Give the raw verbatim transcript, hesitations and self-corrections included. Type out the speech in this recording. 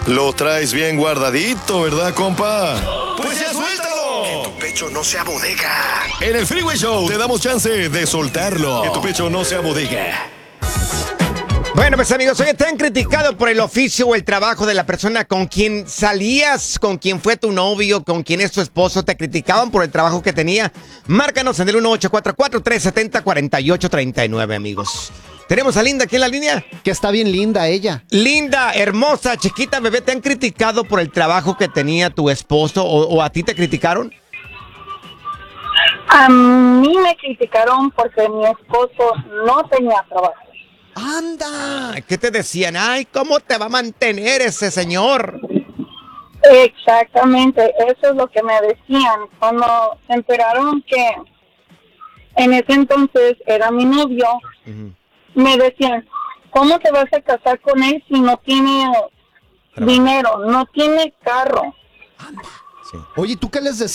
Lo traes bien guardadito, ¿verdad, compa? ¡Pues ya suéltalo! Que tu pecho no sea bodega. En el Freeway Show te damos chance de soltarlo. Que tu pecho no sea bodega. Bueno, pues amigos, oye, te han criticado por el oficio o el trabajo de la persona con quien salías, con quien fue tu novio, con quien es tu esposo. Te criticaban por el trabajo que tenía. Márcanos en el uno ocho cuatro cuatro, tres siete cero, cuatro ocho tres nueve, amigos. Tenemos a Linda aquí en la línea. Que está bien linda ella. Linda, hermosa, chiquita, bebé, ¿te han criticado por el trabajo que tenía tu esposo o, o a ti te criticaron? A mí me criticaron porque mi esposo no tenía trabajo. ¡Anda! ¿Qué te decían? ¡Ay, cómo te va a mantener ese señor! Exactamente, eso es lo que me decían. Cuando se enteraron que en ese entonces era mi novio, uh-huh. me decían, ¿cómo te vas a casar con él si no tiene Trabajo. dinero, no tiene carro? Sí. Oye, ¿tú qué les decías?